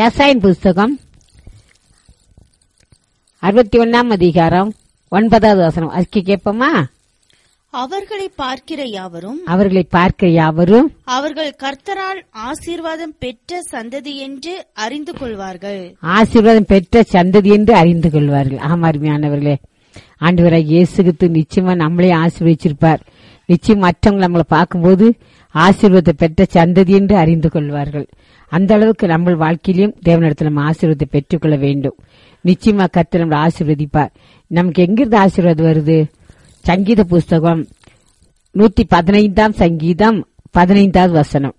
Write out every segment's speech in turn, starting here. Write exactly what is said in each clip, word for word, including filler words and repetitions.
ஏசாயா புஸ்தகம் அறுபத்தி ஒன்னாம் அதிகாரம் ஒன்பதாவது வசனம் அதுக்கு கேட்போமா? அவர்களை பார்க்கிற யாவரும் அவர்களை பார்க்கிற யாவரும் அவர்கள் கர்த்தரால் ஆசீர்வாதம் பெற்ற சந்ததி என்று அறிந்து கொள்வார்கள். ஆசீர்வாதம் பெற்ற சந்ததி என்று அறிந்து கொள்வார்கள். ஆமா, அருமையானவர்களே, ஆண்டவராகிய இயேசு கிறிஸ்து நிச்சயமா நம்மளே ஆசீர்வதிச்சிருப்பார். நிச்சயம் மற்றவங்க நம்மளை பார்க்கும்போது ஆசீர்வாதத்தை பெற்ற சந்ததி என்று அறிந்து கொள்வார்கள். அந்த அளவுக்கு நம்ம வாழ்க்கையிலும் தேவனிடத்தில் நம்ம ஆசீர்வாதத்தை பெற்றுக்கொள்ள வேண்டும். நிச்சயமா கர்த்தர் நம்மளை ஆசீர்வதிப்பார். நமக்கு எங்கிருந்து ஆசீர்வாதம் வருது? சங்கீத புஸ்தகம் நூத்தி பதினைந்தாம் சங்கீதம் பதினைந்தாவது வசனம்.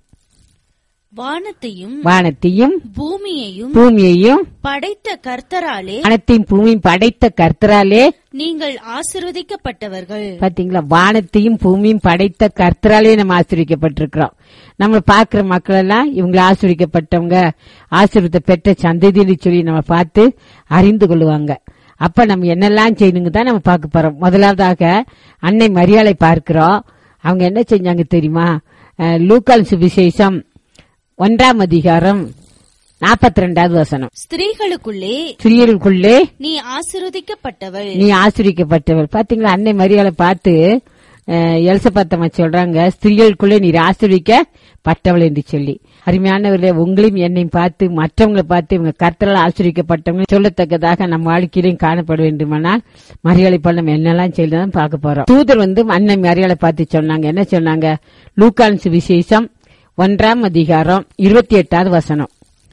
வானத்தையும் வானத்தையும் பூமியையும் பூமியையும் படைத்த கர்த்தராலே வானத்தையும் பூமியும் படைத்த கர்த்தராலே நீங்கள் ஆசீர்வதிக்கப்பட்டவர்கள். பாத்தீங்களா? வானத்தையும் பூமியும் படைத்த கர்த்தராலே நம்ம ஆசீர்வதிக்கப்பட்டிருக்கிறோம். நம்ம பாக்குற மக்கள் எல்லாம் இவங்களை ஆசீர்வதிக்கப்பட்டவங்க, ஆசீர்வாதத்தை பெற்ற சந்ததின்னு சொல்லி நம்ம பார்த்து அறிந்து கொள்ளுவாங்க. அப்ப நம்ம என்னெல்லாம் செய்யணுங்க தான் நம்ம பார்க்க போறோம். முதலாவதாக அன்னை மரியாளை பார்க்கிறோம். அவங்க என்ன செஞ்சாங்க தெரியுமா? லூக்கால் சுவிசேஷம் ஒன்றாம் அதிகாரம் நாற்பத்தி ரெண்டாவது வசனம். ஸ்திரீகளுக்குள்ளே ஸ்திரீகளுக்குள்ளே நீ ஆசீர்வதிக்கப்பட்டவள், நீ ஆசீர்வதிக்கப்பட்டவள். பாத்தீங்களா? அன்னை மரியாளை பார்த்து எலிசபெத்தம்மா சொல்றாங்க, ஸ்திரீகளுக்குள்ளே நீர் ஆசீர்வதிக்கப்பட்டவள் என்று சொல்லி. அருமையானவர்களே, உங்களையும் என்னையும் பார்த்து மற்றவங்களை பார்த்து இவங்க கர்த்தரால் ஆசீர்வதிக்கப்பட்டவங்க சொல்லத்தக்கதாக நம்ம வாழ்க்கையிலையும் காணப்பட வேண்டுமானால் மரியாதை போல நம்ம என்னெல்லாம் செய்யலாம் பார்க்க போறோம். தூதர் வந்து அன்னை மரியாதை பார்த்து சொன்னாங்க. என்ன சொன்னாங்க? லூக்கான் சுவிசேஷம் ஒன்றாம் அதிகாரம் இருபத்தி எட்டாவது வசனம்.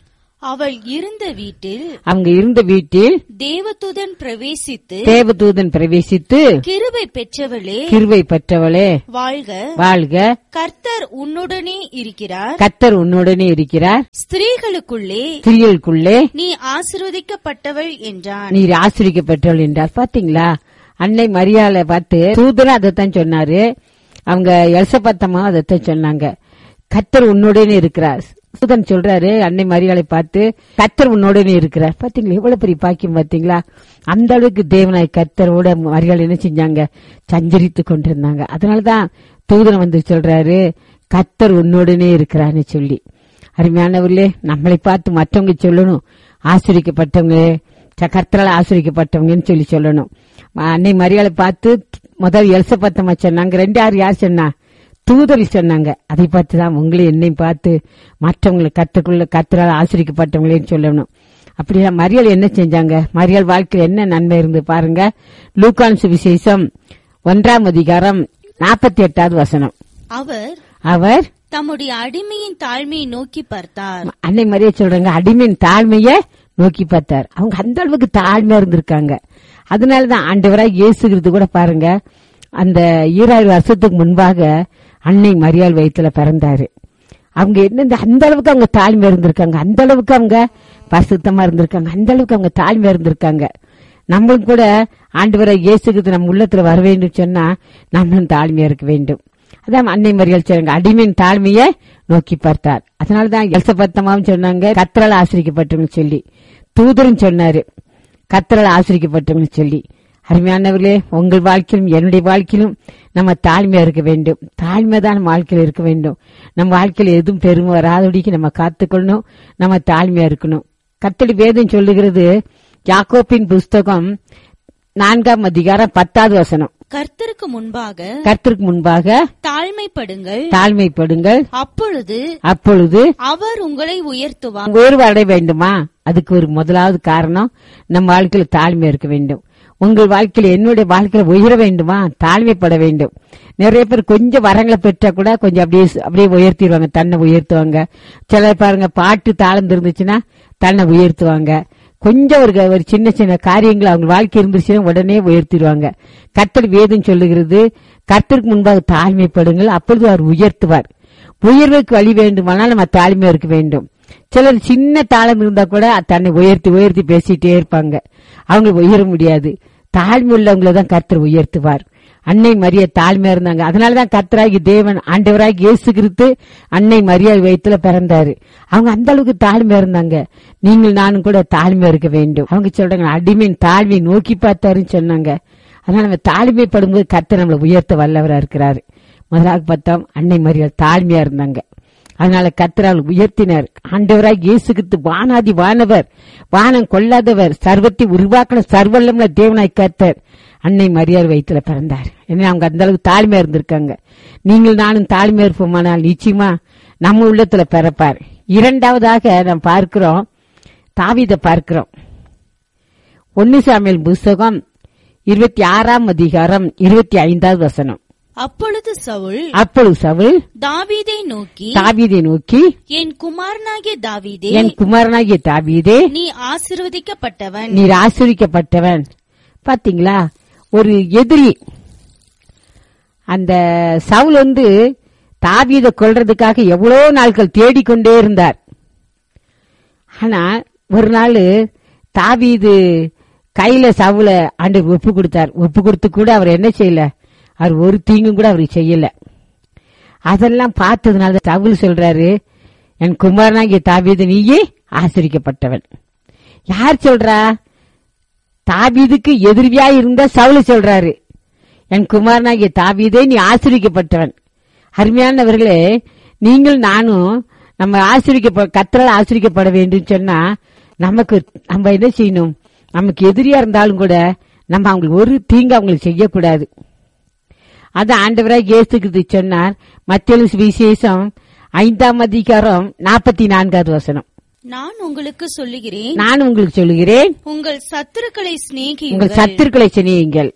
அவள் இருந்த வீட்டில் அவங்க இருந்த வீட்டில் தேவதூதன் பிரவேசித்து தேவதூதன் பிரவேசித்து கிருபை பெற்றவளே கிருபை பெற்றவளே வாழ்க வாழ்க, கர்த்தர் உன்னுடனே இருக்கிறார், கர்த்தர் உன்னுடனே இருக்கிறார், ஸ்திரீகளுக்குள்ளே ஸ்திரீகளுக்குள்ளே நீ ஆசீர்வதிக்கப்பட்டவள் என்றான். நீர் ஆசீர்வதிக்கப்பட்டவள் என்றார். பாத்தீங்களா? அன்னை மரியாதை பார்த்து தூதரும் அதைத்தான் சொன்னாரு. அவங்க எலிசபெத்தம்மா அதைத்தான் சொன்னாங்க. கர்த்தர் உன்னுடனே இருக்கிறார். தூதன் சொல்றாரு அன்னை மரியாதை பார்த்து, கர்த்தர் உன்னோடனே இருக்கிறார். பாத்தீங்களா? எவ்வளவு பெரிய பாக்கியம் பாத்தீங்களா? அந்த அளவுக்கு தேவனாய் கர்த்தரோட மரியாதை என்ன செஞ்சாங்க? சஞ்சரித்து கொண்டிருந்தாங்க. அதனாலதான் தூதன் வந்து சொல்றாரு, கர்த்தர் உன்னோடனே இருக்கிறான்னு சொல்லி. அருமையானவர்களே, நம்மளை பார்த்து மற்றவங்க சொல்லணும், ஆசீர்வதிக்கப்பட்டவங்க, கர்த்தரால் ஆசீர்வதிக்கப்பட்டவங்கன்னு சொல்லி சொல்லணும். அன்னை மரியாதை பார்த்து முதல் எலிசபெத்தம்மா சொன்னாங்க. ரெண்டு யார் யார் சொன்னா? தூதரி சொன்னாங்க. அதை பார்த்துதான் உங்களை என்னையும் பார்த்து மற்றவங்களை கத்துக்குள்ள கர்த்தரால் ஆசீர்வதிக்கப்பட்டவங்களேன்னு சொல்லணும். அப்படியா? மரியாள் என்ன செஞ்சாங்க? மரியாள் வாழ்க்கையில் என்ன நன்மை இருந்து பாருங்க. லூக்கான் சுவிசேஷம் ஒன்றாம் அதிகாரம் நாற்பத்தி எட்டாவது வசனம். அவர் அவர் தம்முடைய அடிமையின் தாழ்மையை நோக்கி பார்த்தார். அன்னை மரியா சொல்றாங்க, அடிமையின் தாழ்மையை நோக்கி பார்த்தார். அவங்க அந்த அளவுக்கு தாழ்மையா இருந்திருக்காங்க. அதனாலதான் ஆண்டவராய் இயேசு கிறிஸ்து கூட பாருங்க, அந்த ஈராயிரம் வருஷத்துக்கு முன்பாக அன்னை மரியாள் வயித்துல பிறந்தாரு. அவங்க என்ன அந்த அளவுக்கு அவங்க தாழ்மை இருந்திருக்காங்க, அந்த அளவுக்கு அவங்க பரிசுத்தமா இருந்திருக்காங்க, அந்த அளவுக்கு அவங்க தாழ்மை இருந்திருக்காங்க. நம்மளும் கூட ஆண்டவராய் இயேசு கிறிஸ்து நம்ம உள்ளத்துல வர வேண்டும் சொன்னா நம்மளும் தாழ்மையா இருக்க வேண்டும். அதான் அன்னை மரியாள் சொல்றாங்க, அடிமையின் தாழ்மையை நோக்கி பார்த்தார். அதனாலதான் எலிசபெத்தம்மாவும் சொன்னாங்க, கர்த்தரால் ஆசீர்வதிக்கப்பட்டவங்க சொல்லி. தூதரும் சொன்னாரு, கர்த்தரால் ஆசீர்வதிக்கப்பட்டவங்க சொல்லி. அருமையானவர்களே, உங்கள் வாழ்க்கையிலும் என்னுடைய வாழ்க்கையிலும் நம்ம தாழ்மையா இருக்க வேண்டும். தாழ்மைதான் நம்ம வாழ்க்கையில இருக்க வேண்டும். நம்ம வாழ்க்கையில எதுவும் பெருமை வராதபடிக்கு நம்ம காத்துக்கொள்ளணும். நம்ம தாழ்மையா இருக்கணும். கர்த்தருடைய வேதம் சொல்லுகிறது, யாக்கோபின் புஸ்தகம் நான்காம் அதிகாரம் பத்தாவது வசனம். கர்த்தருக்கு முன்பாக கர்த்தருக்கு முன்பாக தாழ்மைப்படுங்கள் தாழ்மைப்படுங்கள் அப்பொழுது அப்பொழுது அவர் உங்களை உயர்த்துவார். உயர்வு அடைய வேண்டுமா? அதுக்கு ஒரு முதலாவது காரணம் நம்ம வாழ்க்கையில தாழ்மை இருக்க வேண்டும். உங்கள் வாழ்க்கையில என்னுடைய வாழ்க்கையில உயர வேண்டுமா? தாழ்மைப்பட வேண்டும். நிறைய பேர் கொஞ்சம் வரங்களை பெற்றா கூட கொஞ்சம் அப்படியே அப்படியே உயர்த்திடுவாங்க, தன்னை உயர்த்துவாங்க. சிலர் பாருங்க, பாட்டு தாழ்ந்து இருந்துச்சுன்னா தன்னை உயர்த்துவாங்க. கொஞ்சம் ஒரு ஒரு சின்ன சின்ன காரியங்கள் அவங்க வாழ்க்கை இருந்துச்சுன்னா உடனே உயர்த்திடுவாங்க. கர்த்தர் வேதம் சொல்லுகிறது, கர்த்தருக்கு முன்பாக தாழ்மைப்படுங்கள், அப்பொழுது அவர் உயர்த்துவார். உயர்வுக்கு வழி வேண்டுமானால் நம்ம தாழ்மையா இருக்க வேண்டும். சிலர் சின்ன தாளம் இருந்தா கூட தன்னை உயர்த்தி உயர்த்தி பேசிட்டே இருப்பாங்க, அவங்க உயர முடியாது. தாழ்மை உள்ளவங்களதான் கர்த்தர் உயர்த்துவார். அன்னை மரியா தாழ்மையா இருந்தாங்க. அதனாலதான் கர்த்தராகி தேவன் ஆண்டவராகி இயேசு கிறிஸ்து அன்னை மரியா வயித்துல பிறந்தாரு. அவங்க அந்த அளவுக்கு தாழ்மையா இருந்தாங்க. நீங்கள் நானும் கூட தாழ்மையா இருக்க வேண்டும். அவங்க சொல்றாங்க, அடிமையின் தாழ்மையை நோக்கி பார்த்தாருன்னு சொன்னாங்க. அதனால நம்ம தாழ்மைப்படும் போது கர்த்தர் நம்மளை உயர்த்த வல்லவரா இருக்கிறாரு. முதலாக பார்த்தோம், அன்னை மரியா தாழ்மையா இருந்தாங்க. அதனால கர்த்தர் உயர்த்தினார். ஆண்டவராய் இயேசு கிறிஸ்து வானாதி வானவர், வானம் கொள்ளாதவர், சர்வத்தை உருவாக்கின சர்வல்லமுள்ள தேவனாய் கர்த்தர் அன்னை மரியாள் வயித்துல பிறந்தார். ஏன்னா அவங்க அந்த அளவுக்கு தாழ்மையா இருந்திருக்காங்க. நீங்கள் நானும் தாழ்மையா இருப்போமானால் நிச்சயமா நம்ம உள்ளத்துல பிறப்பார். இரண்டாவதாக நாம் பார்க்கிறோம், தாவீதை பார்க்கிறோம். ஒன்னு சாமுவேல் புஸ்தகம் இருபத்தி ஆறாம் அதிகாரம் இருபத்தி ஐந்தாவது வசனம். அப்பொழுது சவுல் அப்பொழுது சவுல் தாவீதை நோக்கி தாவீதை நோக்கி என் குமாரனாகிய தாவீதே, என் குமாரனாகிய தாவீதே, நீ ஆசீர்வதிக்கப்பட்டவன், நீர் ஆசீர்வதிக்கப்பட்டவன். பாத்தீங்களா, ஒரு எதிரி அந்த சவுல் வந்து தாவீதை கொல்றதுக்காக எவ்வளவு நாட்கள் தேடிக்கொண்டே இருந்தார். ஆனா ஒரு நாள் தாவீது கையில சவுல ஆண்டவர் ஒப்பு கொடுத்தார். ஒப்பு கொடுத்து கூட அவர் என்ன செய்யல, அவர் ஒரு தீங்கும் கூட அவருக்கு செய்யல. அதெல்லாம் பார்த்ததுனால சவுல் சொல்றாரு, என் குமாரனாகிய தாவீது நீயே ஆசீர்வதிக்கப்பட்டவன். யார் சொல்றா? தாவீதுக்கு எதிரியா இருந்த சவுல் சொல்றாரு, என் குமாரனாகிய தாவீதே நீ ஆசீர்வதிக்கப்பட்டவன். அருமையானவர்களே, நீங்கள் நானும் நம்ம ஆசீர்வதிக்க கர்த்தரால் ஆசீர்வதிக்கப்பட வேண்டும் சொன்னா நமக்கு நம்ம என்ன செய்யணும்? நமக்கு எதிரியா இருந்தாலும் கூட நம்ம அவங்களுக்கு ஒரு தீங்கு அவங்களுக்கு செய்யக்கூடாது. அது ஆண்டவராக இயேசு கிறிஸ்து சொன்னார். மத்தேயு சுவிசேஷம் ஐந்தாம் அதிகாரம் நாற்பத்தி நான்காவது வசனம். நான் உங்களுக்கு சொல்லுகிறேன், நான் உங்களுக்கு சொல்லுகிறேன், உங்கள் சத்துருக்களை சிநேகியுங்கள், உங்கள் சத்துருக்களை சிநேகியுங்கள்.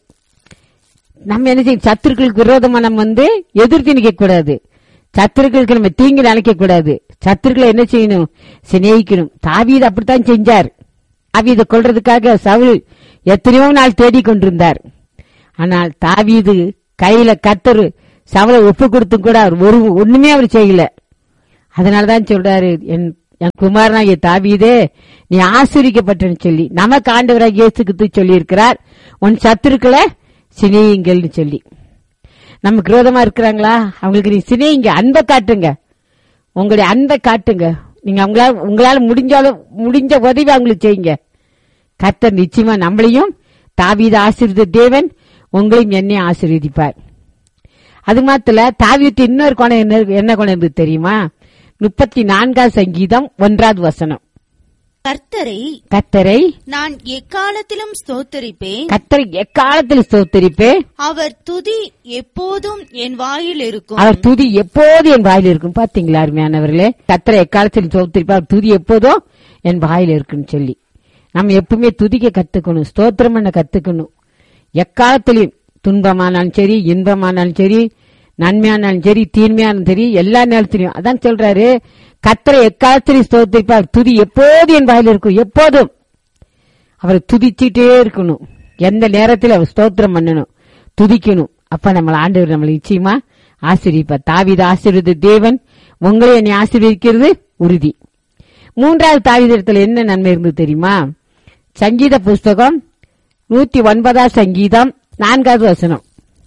நம்ம என்ன செய்யும்? சத்துருக்களுக்கு விரோதமா நம்ம வந்து எதிர்த்து நிக்க கூடாது. சத்துருக்களுக்கு நம்ம தீங்கு நினைக்க கூடாது. சத்துருக்களை என்ன செய்யணும்? சிநேகிக்கணும். தாவீது அப்படித்தான் செஞ்சார். தாவீதை கொல்றதுக்காக சவுல் எத்தனையோ நாள் தேடிக்கொண்டிருந்தார். ஆனால் தாவீது கையில கர்த்தர் சவுலை ஒப்பு கொடுத்தும் கூட அவர் ஒரு ஒண்ணுமே அவர் செய்யல. அதனாலதான் சொல்றாரு, என் என் குமாரனாகிய தாவீதே நீ ஆசீர்வதிக்கப்பட்டன்னு சொல்லி நமக்கு ஆண்டவராக இயேசு கிறிஸ்து சொல்லி இருக்கிறார், உன் சத்துருக்களை சிநேகிங்கள்னு சொல்லி. நமக்கு விரோதமா இருக்கிறாங்களா, அவங்களுக்கு நீ சிநேகிங்க, அன்பை காட்டுங்க, உங்களுடைய அன்பை காட்டுங்க. நீங்க அவங்களால உங்களால முடிஞ்சாலும் முடிஞ்ச உதவி அவங்களுக்கு செய்யுங்க. கர்த்தர் நிச்சயமா நம்மளையும் தாவீது ஆசீர்வதித்த தேவன் உங்களையும் என்னையும் ஆசீர்வதிப்பார். அது மாத்திர தாவீது இன்னொரு குணம் என்ன என்ன குணம் இருந்தது தெரியுமா? முப்பத்தி நான்காவது சங்கீதம் ஒன்றாவது வசனம். கர்த்தரை கர்த்தரை நான் எக்காலத்திலும் ஸ்தோத்தரிப்பேன், கர்த்தரை எக்காலத்தில் ஸ்தோத்தரிப்பேன், அவர் துதி எப்போதும் என் வாயில் இருக்கும், அவர் துதி எப்போது என் வாயில் இருக்கும். பாத்தீங்களா அருமையானவர்களே, கர்த்தரை எக்காலத்தில் ஸ்தோத்தரிப்பேன், அவர் துதி எப்போதும் என் வாயில் இருக்குன்னு சொல்லி நம்ம எப்பவுமே துதிக்க கத்துக்கணும், ஸ்தோத்திரம் பண்ண கத்துக்கணும். எக்காலத்திலையும் துன்பமானாலும் சரி, இன்பமானாலும் சரி, நன்மையானாலும் சரி, தீன்மையானாலும் சரி, எல்லா நேரத்திலையும் அதான் சொல்றாரு, கர்த்தரை எக்காலத்திலையும் ஸ்தோத்திரிப்பார், துதி எப்போது என் வாயில் இருக்கும். எப்போதும் அவரை துதிச்சுட்டே இருக்கணும். எந்த நேரத்தில் அவர் ஸ்தோத்திரம் பண்ணணும், துதிக்கணும். அப்ப நம்மள ஆண்டவர் நம்மளை நிச்சயமா ஆசீர்வதிப்பார். தாவீது ஆசீர்வதித்த தேவன் உங்களை என்னை ஆசீர்வதிக்கிறது உறுதி. மூன்றாவது தாவீதிடத்துல என்ன நன்மை இருந்தது தெரியுமா? சங்கீத புஸ்தகம் நூத்தி ஒன்பதாம் சங்கீதம் நான்காவது வசனம்.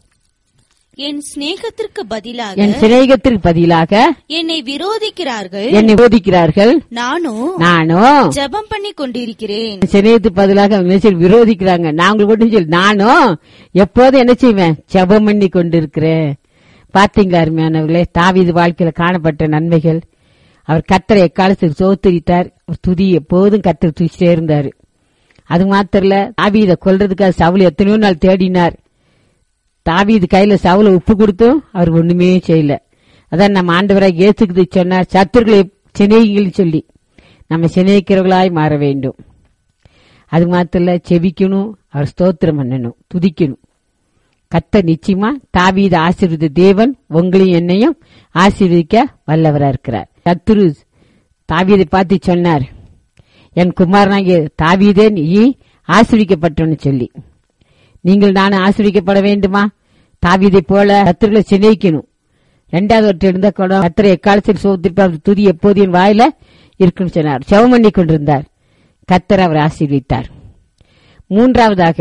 என் சிநேகத்திற்கு பதிலாக என் சிநேகத்திற்கு பதிலாக என்னை விரோதிக்கிறார்கள், என்னை விரோதிக்கிறார்கள், நானும் நானும் ஜெபம் பண்ணி கொண்டிருக்கிறேன். சிநேகத்துக்கு பதிலாக விரோதிக்கிறாங்க, நாங்கள் கொண்டு சொல்லி நானும் எப்போதும் என்ன செய்வேன்? ஜெபம் பண்ணி கொண்டிருக்கிறேன். பாத்தீங்களா அருமையானவர்களே, தாவீது வாழ்க்கையில காணப்பட்ட நன்மைகள். அவர் கர்த்தரை எக்காலத்துக்கு ஸ்தோத்திரித்தார், அவர் துதி எப்போதும் கர்த்தரை துதிச்சிட்டே இருந்தாரு. அது மாத்திரல, தாவீதை கொல்றதுக்காக சவுல் எத்தனையோ நாள் தேடினார். தாவீது கையில சவுல உப்பு கொடுத்தும் அவர் ஒண்ணுமே செய்யல. அதான் நம்ம ஆண்டவராக இயேசுக்கு சொன்னார், சத்துருக்களை சிநேகிகள் சொல்லி நம்ம சிநேகிக்கிறவர்களாய் மாற வேண்டும். அது மாத்திரல, செபிக்கணும், அவர் ஸ்தோத்திரம் பண்ணணும், துதிக்கணும். கர்த்தர் நிச்சயமா தாவீது ஆசீர்வதித்த தேவன் உங்களையும் என்னையும் ஆசீர்வதிக்க வல்லவரா இருக்கிறார். சத்துரு தாவீதை பார்த்து சொன்னார், என் குமாரனாகிய தாவீதே நீ ஆசீர்வதிக்கப்பட்டவன்னு சொல்லி. நீங்கள் நானும் ஆசீர்வதிக்கப்பட வேண்டுமா? தாவீதை போல சத்துருக்களை சிநேகிக்கணும். இரண்டாவது ஒற்றை இருந்த கூட கர்த்தரை எக்காலத்தில் ஸ்தோத்திரிப்பார், துதி எப்போது என் வாயில இருக்குன்னு சொன்னார். ஜெபம் பண்ணி கொண்டிருந்தார், கர்த்தர் அவர் ஆசீர்வதித்தார். மூன்றாவதாக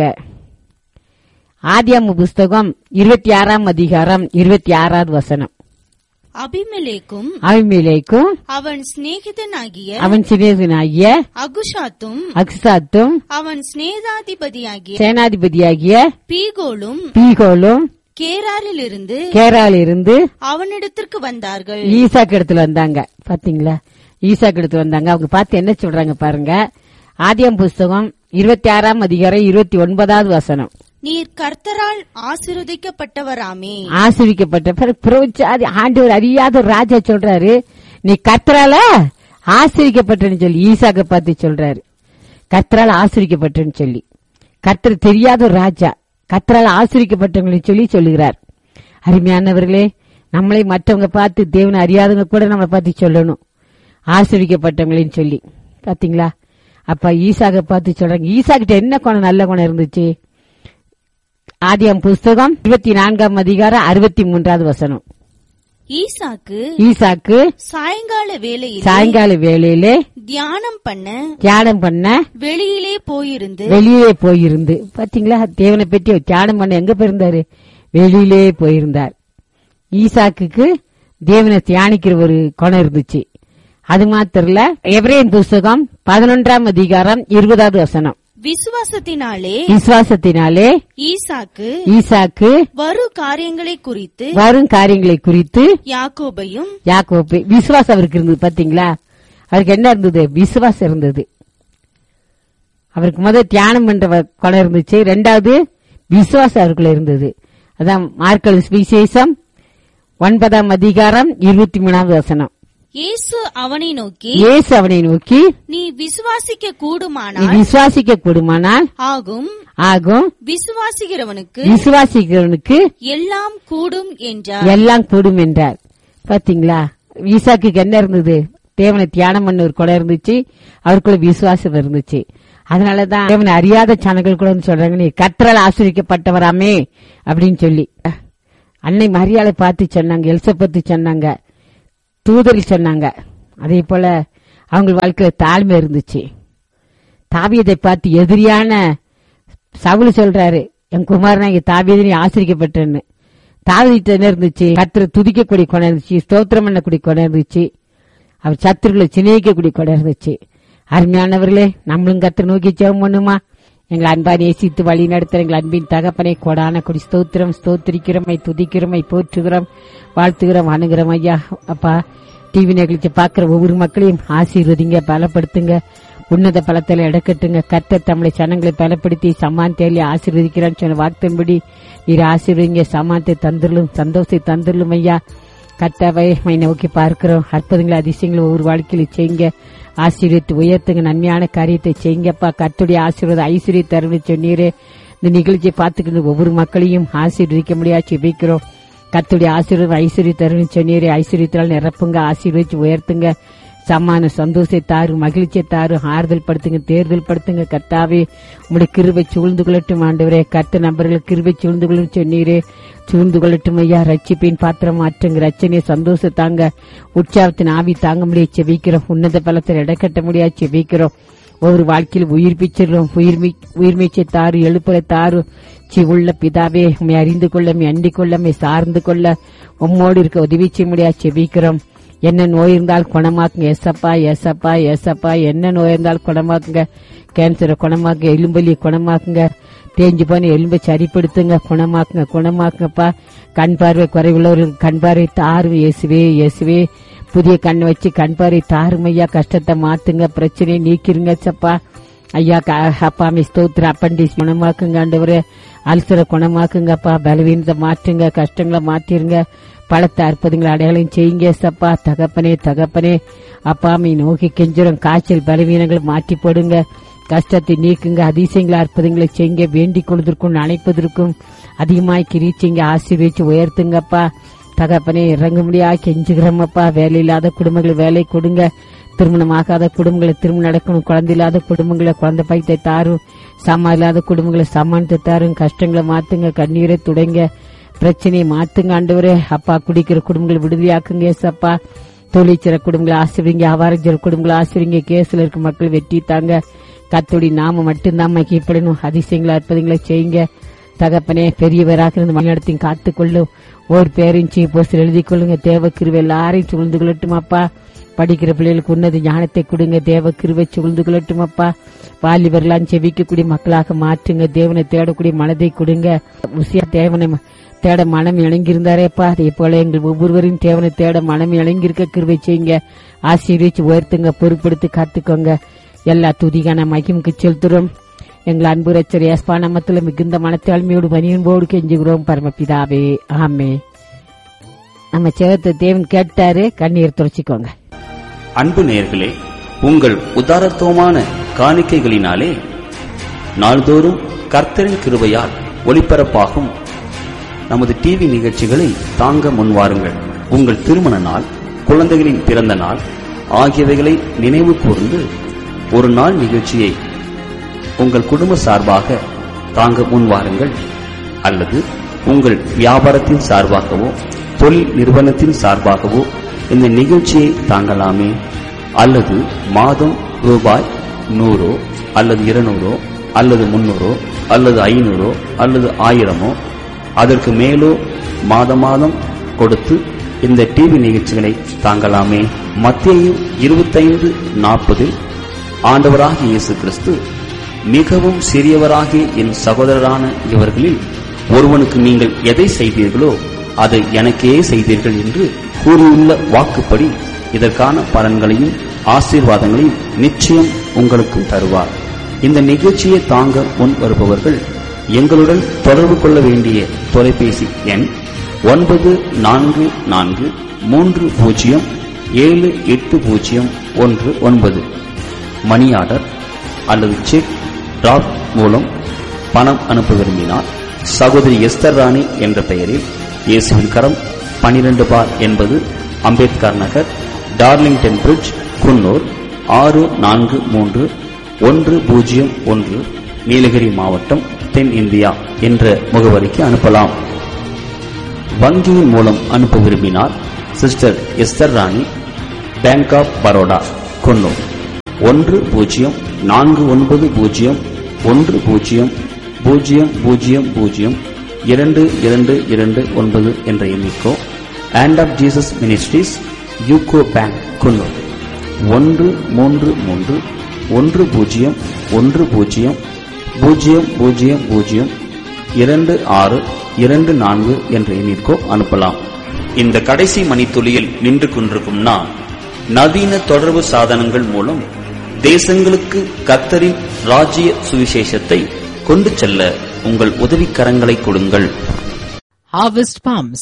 ஆதியாகம புஸ்தகம் இருபத்தி ஆறாம் அதிகாரம் இருபத்தி ஆறாவது வசனம். அபிமெலேக்கும் அபிமெலேக்கும் அவன் சிநேகிதனாகிய அவன் சிநேகிதனாகிய அகுஷாத்தும் அக்சாத்தும் அவன் சிநேகாதிபதியாகிய சேனாதிபதியாகிய பீகோலும் பீகோலும் கேராரிலிருந்து கேராலிருந்து அவனிடத்திற்கு வந்தார்கள். ஈசாக்கு இடத்துல வந்தாங்க. பாத்தீங்களா, ஈசாக்கு எடுத்து வந்தாங்க. அவங்க பார்த்து என்ன சொல்றாங்க பாருங்க. ஆதியாம் புஸ்தகம் இருபத்தி ஆறாம் அதிகாரம் இருபத்தி ஒன்பதாவது வசனம். நீர் கர்த்தரால் ஆசீர்வதிக்கப்பட்டவராமே. ஆசீர்வதிக்கப்பட்ட ஆண்டவர் அறியாத ஒரு ராஜா சொல்றாரு, நீ கர்த்தரால ஆசீர்வதிக்கப்பட்டன்னு சொல்லி ஈசாக்க பார்த்து சொல்றாரு. கர்த்தரால் ஆசீர்வதிக்கப்பட்டன்னு சொல்லி, கர்த்தர் தெரியாத ஒரு ராஜா கர்த்தரால் ஆசீர்வதிக்கப்பட்டவங்கன்னு சொல்லி சொல்லுகிறார். அருமையானவர்களே, நம்மளை மற்றவங்க பார்த்து தேவனை அறியாதவங்க கூட நம்மளை பார்த்து சொல்லணும் ஆசீர்வதிக்கப்பட்டவங்களின்னு சொல்லி. பாத்தீங்களா, அப்ப ஈசாக்க பார்த்து சொல்றாங்க. ஈசாக்கிட்ட என்ன குணம், நல்ல குணம் இருந்துச்சு. ஆதியாம் புஸ்தகம் இருபத்தி நான்காம் அதிகாரம் அறுபத்தி மூன்றாவது வசனம். ஈசாக்கு ஈசாக்கு சாயங்கால வேளையிலே சாயங்கால வேளையிலே தியானம் பண்ண தியானம் பண்ண வெளியிலே போயிருந்து வெளியிலே போயிருந்து பாத்தீங்களா, தேவனை பற்றி தியானம் பண்ண எங்க போயிருந்தாரு, வெளியிலே போயிருந்தார். ஈசாக்குக்கு தேவனை தியானிக்கிற ஒரு குணம் இருந்துச்சு. அது மாத்திரல, எபிரேயர் புஸ்தகம் பதினொன்றாம் அதிகாரம் இருபதாவது வசனம். விசுவாசத்தினாலே விசுவாசத்தினாலே ஈசாக்கு ஈசாக்கு வரும் காரியங்களை குறித்து வரும் காரியங்களை குறித்து யாக்கோபையும் யாக்கோபை விசுவாசம் அவருக்கு இருந்தது. பாத்தீங்களா, அவருக்கு என்ன இருந்தது, விசுவாசம் இருந்தது. அவருக்கு முதல் தியானம் பண்ற குணம் இருந்துச்சு. ரெண்டாவது விசுவாசம் அவருக்குள்ள இருந்தது. அதான் மார்க்கு சுவிசேஷம் ஒன்பதாம் அதிகாரம் இருபத்தி மூணாவது வசனம். இயேசு அவனை நோக்கி இயேசு அவனை நோக்கி நீ விசுவாசிக்க நீ கூடுமானால் விசுவாசிக்க கூடுமானால் ஆகும் ஆகும் விசுவாசிக்கிறவனுக்கு விசுவாசிக்கிறவனுக்கு எல்லாம் கூடும் என்றார். எல்லாம் கூடும் என்றார். பாத்தீங்களா, ஈசாக்கு என்ன இருந்தது, தேவனை தியானம் பண்ண ஒரு குணம் இருந்துச்சு, அவருக்குள்ள விசுவாசம் இருந்துச்சு. அதனாலதான் தேவனை அறியாத சனங்கள் கூட சொல்றாங்க, நீ கர்த்தரால் ஆசீர்வதிக்கப்பட்டவராமே அப்படின்னு சொல்லி. அன்னை மரியாதை பார்த்து சொன்னாங்க, எலிசபெத்து சொன்னாங்க, தூதரில் சொன்னாங்க. அதே போல அவங்க வாழ்க்கையில தாழ்மை இருந்துச்சு. தாவீதை பார்த்து எதிரியான சவுல் சொல்றாரு, என் குமாரனாகிய தாவீதை ஆசீர்வதிக்கப்பட்டேன்னு. தாவீது என்ன இருந்துச்சு, கர்த்தரை துதிக்கக்கூடிய குணம் இருந்துச்சு, ஸ்தோத்திரம் பண்ணக்கூடிய குணம் இருந்துச்சு, அவர் சத்துருக்களை சிநேகிக்கக்கூடிய குணம் இருந்துச்சு. அருமையானவர்களே, நம்மளும் கர்த்தரை நோக்கி ஜெபம் பண்ணுமா. எங்களை அன்பா நேசித்து வழி நடத்துற எங்கள் அன்பின் தகப்பனை கொடான கொடி ஸ்தோத்திரம் ஸ்தோத்திரிக்கிறோமை துதிக்கிறோமை போற்றுகிறோம் வாழ்த்துகிறோம் அணுகிறோம். ஐயா அப்பா, டிவி நிகழ்ச்சி பார்க்கிற ஒவ்வொரு மக்களையும் ஆசீர்வதிங்க, பலப்படுத்துங்க, உன்னத பலத்தில் இடக்கட்டுங்க. கர்த்தர் தம்முடைய சனங்களை பலப்படுத்தி சமானத்தை ஆசீர்வதிக்கிறான்னு சொன்ன வார்த்தையின்படி நீர் ஆசீர்வதிங்க, சமானத்தை தந்துடலும் சந்தோஷத்தை தந்துடலும். ஐயா கர்த்தாவை நோக்கி பார்க்கிறோம், அற்புதங்களை அதிசயங்களை ஒவ்வொரு வாழ்க்கையில செய்யுங்க, ஆசீர்வதித்து உயர்த்துங்க, நன்மையான காரியத்தை செய்யுங்கப்பா. கர்த்தருடைய ஆசீர்வாத ஐஸ்வர்ய தருணை சொன்னீரே, இந்த நிகழ்ச்சியை பார்த்துக்கிட்டு ஒவ்வொரு மக்களையும் ஆசீர்வதிக்க முடியாது ஜெபிக்கிறோம். கர்த்தருடைய ஆசீர்வாத ஐஸ்வர்ய தருணை சொன்னீரே, ஐஸ்வர்யத்தால் நிரப்புங்க, ஆசீர்வதிச்சு உயர்த்துங்க, சமான சந்தோஷத்தை தாரு, மகிழ்ச்சியை தாரு, ஆறுதல் படுத்துங்க, தேர்தல் படுத்துங்க. கர்த்தாவே உங்களுடைய கிருபை சூழ்ந்து கொள்ளட்டும் ஆண்டவரே. கர்த்த நபர்கள் கிருபை சூழ்ந்து கொள்ளும் சொன்னீரே, சூழ்ந்து கொள்ளட்டும் ஐயா. ரட்சிப்பின் பாத்திரம் மாற்றுங்க, ரச்சனையை சந்தோஷத்தாங்க, உற்சாகத்தின் ஆவி தாங்க முடியாது செபிக்கிறோம். உன்னத பலத்தில் இடக்கட்ட முடியாது செபிக்கிறோம். ஒவ்வொரு வாழ்க்கையில் உயிர்ப்பிச்சிடும், உயிர்மி உயிர்மீச்சை தாரு, எழுப்புற தாரு. சி உள்ள பிதாவே, உண்மை அறிந்து கொள்ள, அண்டிக் கொள்ள, சார்ந்து கொள்ள, உம்மோடு இருக்க உதவி செய்ய முடியாது செபிக்கிறோம். என்ன நோய் இருந்தால் குணமாக்குங்க எசப்பா எசப்பா எசப்பா. என்ன நோய் இருந்தால் குணமாக்குங்க, கேன்சரை குணமாக்குங்க, எலும்பலியை குணமாக்குங்க, தேஞ்சு போன எலும்பை சரிப்படுத்துங்க, குணமாக்குங்க குணமாக்குங்கப்பா. கண் பார்வை குறைவுள்ளவர்களுக்கு கண் பார்வை தாரும் இயேசுவே இயேசுவே. புதிய கண் வச்சு கண் பார்வை தாரும் ஐயா. கஷ்டத்தை மாத்துங்க, பிரச்சனையை நீக்கிருங்க சப்பா ஐயா. அப்பாமே ஸ்தோத்திர. அப்பண்டிஸ் குணமாக்குங்க ஆண்டவரே, அல்சரை குணமாக்குங்கப்பா, பலவீனத்தை மாற்றுங்க, கஷ்டங்களை மாற்றிருங்க, பலத்தை அற்புதங்களை அடையாளம் செய்யுங்க சப்பா. தகப்பனே தகப்பனே அப்பாமை நோக்கி கெஞ்சுறோம், காய்ச்சல் பலவீனங்களை மாற்றி போடுங்க, கஷ்டத்தை நீக்குங்க, அதிசயங்களை அற்புதங்களை செய்யுங்க, வேண்டிக் கொள்வதற்கும் அணைப்பதற்கும் அதிகமாய் கிரீச்சிங்க, ஆசீர்வதிச்சு உயர்த்துங்கப்பா. தகப்பனே இறங்க முடியா கெஞ்சுகிறோமப்பா. வேலை இல்லாத குடும்பங்களை வேலை கொடுங்க, திருமணமாகாத குடும்பங்களை திருமணம் நடக்கணும், குழந்தை இல்லாத குடும்பங்களை குழந்தை பாய்த்தை தாரும், சமா இல்லாத குடும்பங்களை சமானத்தை தாரும், கஷ்டங்களை மாத்துங்க, கண்ணீரை துடைங்க, பிரச்சனையை மாத்துங்க ஆண்டவரே. அப்பா குடிக்கிற குடும்பங்களை விடுதலையாக்குங்க சப்பா. தொழிற்சிற குடும்பங்களை ஆசிரியங்க, வியாபாரம் குடும்பங்களை ஆசிரியங்க, கேஸ்ல இருக்க மக்கள் வெற்றி தாங்க. கர்த்தருடைய நாம மட்டும்தான் மகிமைப்படணும், அதிசயங்களை அற்புதங்களை செய்யுங்க தகப்பனே. பெரியவராக இருந்து வழிநடத்தி காத்துக்கொள்ளும், ஒரு பேரையும் சீ போஸ்டர் எழுதி கொள்ளுங்க. தேவ கிருபை எல்லாரையும் சூழ்ந்து கொள்ளட்டும் அப்பா. படிக்கிற பிள்ளைகளுக்கு உன்னத ஞானத்தை கொடுங்க. தேவ கிருபை சூழ்ந்து கொள்ளட்டும் அப்பா. வாலிபர்களாம் செவிக்கக்கூடிய மக்களாக மாற்றுங்க. தேவனை தேடக்கூடிய மனதை கொடுங்க. உசியா தேவனை தேட மனம் இணங்கியிருந்தாரேப்பா, அதே போல எங்கள் ஒவ்வொருவரையும் தேவனை தேட மனம் இணங்கியிருக்க கிருபை செய்யுங்க. ஆசீர்வதிச்சு உயர்த்துங்க, பொறுப்படுத்தி காத்துக்கோங்க. எல்லா துதிகான மகிமுக்கு செலுத்துறோம். எங்கள் அன்பு ரட்சகர் இயேசு நாமத்தில் மிகுந்த மனத்தாழ்மையோடு பணியன்போடு கெஞ்சுகிறோம் பரமபிதாவே, ஆமே. நம்ம செவத்தை தேவன் கேட்டாரு, கண்ணீர் துடைச்சிக்கோங்க. அன்பு நேயர்களே, உங்கள் உதாரத்துவமான காணிக்கைகளினாலே நாள்தோறும் கர்த்தரின் கிருபையால் ஒளிபரப்பாகும் நமது டிவி நிகழ்ச்சிகளை தாங்க முன்வாருங்கள். உங்கள் திருமண நாள், குழந்தைகளின் பிறந்த நாள் ஆகியவைகளை நினைவு கூர்ந்து ஒரு நாள் நிகழ்ச்சியை உங்கள் குடும்ப சார்பாக தாங்க முன்வாருங்கள். அல்லது உங்கள் வியாபாரத்தின் சார்பாகவோ தொழில் நிறுவனத்தின் சார்பாகவோ இந்த நிகழ்ச்சியை தாங்கலாமே. அல்லது மாதம் ரூபாய் நூறோ அல்லது இருநூறோ அல்லது முன்னூறோ அல்லது ஐநூறோ அல்லது ஆயிரமோ அதற்கு மேலோ மாத மாதம் கொடுத்து இந்த டிவி நிகழ்ச்சிகளை தாங்கலாமே. மத்தேயு இருபத்தைந்து நாற்பதில் ஆண்டவராகிய இயேசு கிறிஸ்து, மிகவும் சிறியவராகிய என் சகோதரரான இவர்களில் ஒருவனுக்கு நீங்கள் எதை செய்தீர்களோ அதை எனக்கே செய்தீர்கள் என்று கூறியுள்ள வாக்குப்படி இதற்கான பலன்களையும் ஆசீர்வாதங்களையும் நிச்சயம் உங்களுக்கு தருவார். இந்த நிகழ்ச்சியை தாங்க முன் வருபவர்கள் எங்களுடன் தொடர்பு கொள்ள வேண்டிய தொலைபேசி எண் ஒன்பது நான்கு நான்கு மூன்று பூஜ்ஜியம் ஏழு எட்டு பூஜ்ஜியம் ஒன்று ஒன்பது. மணி ஆர்டர் அல்லது செக் டிராப் மூலம் பணம் அனுப்ப விரும்பினார் சகோதரி எஸ்தர் ராணி என்ற பெயரில் இயேசுவின் கரம் பனிரெண்டு பார் என்பது அம்பேத்கர் நகர், டார்லிங்டன் பிரிட்ஜ், குன்னூர் ஆறு நான்கு மூன்று ஒன்று பூஜ்ஜியம் ஒன்று, நீலகிரி மாவட்டம், தென் இந்தியா என்ற முகவரிக்கு அனுப்பலாம். வங்கியின் மூலம் அனுப்ப விரும்பினார் சிஸ்டர் எஸ்தர் ராணி, பேங்க் ஆப் பரோடா, குன்னூர் ஒன்று பூஜ்ஜியம் நான்கு ஒன்பது பூஜ்ஜியம் ஒன்று பூஜ்ஜியம் பூஜ்ஜியம் பூஜ்ஜியம் பூஜ்ஜியம் இரண்டு இரண்டு இரண்டு ஒன்பது என்ற எண்ணிக்கோ. Hand of Jesus ministries, UCO bank, Coonoor ஒன்று மூன்று மூன்று ஒன்று பூஜ்ஜியம் ஒன்று பூஜ்ஜியம் பூஜ்ஜியம் பூஜ்ஜியம் பூஜ்ஜியம் இரண்டு ஆறு இரண்டு நான்கு என்ற எண்ணிற்கோ அனுப்பலாம். இந்த கடைசி மணித்துளியில் நின்று கொண்டிருக்கும் நான், நவீன தொடர்பு சாதனங்கள் மூலம் தேசங்களுக்கு கர்த்தரின் ராஜ்ய சுவிசேஷத்தை கொண்டு செல்ல உங்கள் உதவிக்கரங்களை கொடுங்கள். Harvest Palms.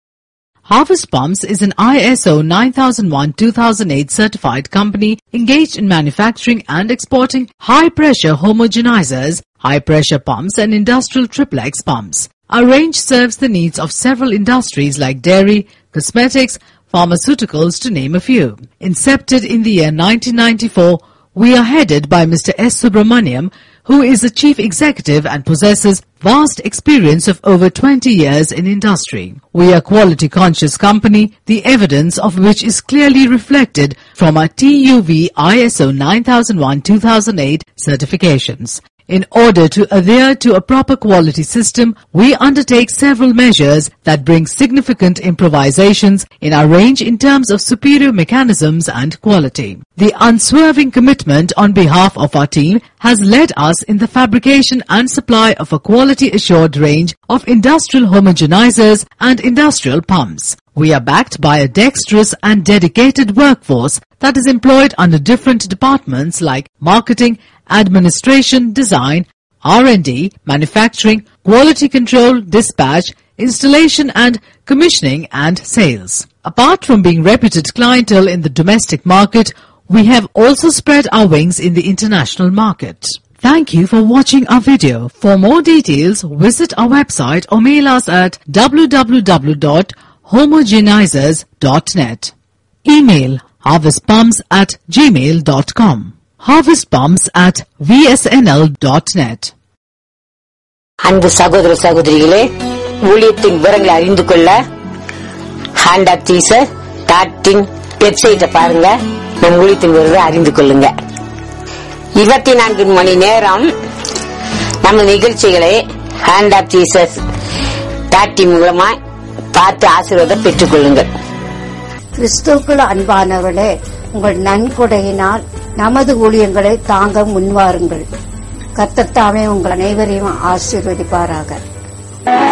Harvest Palms is an I S O nine thousand one two thousand eight certified company engaged in manufacturing and exporting high-pressure homogenizers, high-pressure pumps and industrial triplex pumps. Our range serves the needs of several industries like dairy, cosmetics, pharmaceuticals to name a few. Incepted in the year nineteen ninety-four, we are headed by Mister S. Subramaniam, who is the chief executive and possesses vast experience of over twenty years in industry. We are a quality conscious company, the evidence of which is clearly reflected from our T U V I S O nine thousand one two thousand eight certifications. In order to adhere to a proper quality system, we undertake several measures that bring significant improvisations in our range in terms of superior mechanisms and quality. The unswerving commitment on behalf of our team has led us in the fabrication and supply of a quality assured range of industrial homogenizers and industrial pumps. We are backed by a dexterous and dedicated workforce that is employed under different departments like marketing, administration, design, R and D, manufacturing, quality control, dispatch, installation and commissioning and sales. Apart from being reputed clientele in the domestic market, we have also spread our wings in the international market. Thank you for watching our video. For more details, visit our website or mail us at w w w dot homogenizers dot net. Email harvestpumps at gmail dot com. harvestpumps at v s n l dot net. அன்பு சகோதர சகோதரிகளே, ஊழியத்தின் விவரங்களை அறிந்து கொள்ள hand of Jesus dot in வெப்சைட்டை பாருங்க. நம் ஊழியத்தின் விவரங்களை அறிந்து கொள்ளுங்க. இருபத்தி நான்கு மணி நேரம் நம்ம நிகழ்ச்சிகளை hand of Jesus dot in மூலமா பார்த்து ஆசீர்வாதம் பெற்றுக் கொள்ளுங்கள். கிறிஸ்துவுக்குள் அன்பானவர்களே, உங்கள் நன்கொடையினால் நமது ஊழியங்களை தாங்க முன்வாருங்கள். கர்த்தர் தாமே உங்கள் அனைவரையும் ஆசீர்வதிப்பாராக.